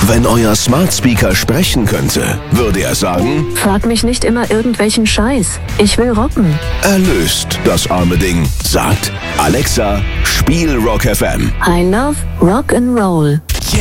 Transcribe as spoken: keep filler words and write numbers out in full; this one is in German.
Wenn euer Smart Speaker sprechen könnte, würde er sagen: Frag mich nicht immer irgendwelchen Scheiß. Ich will rocken. Erlöst das arme Ding. Sagt: Alexa, spiel Rock F M. I love rock and roll.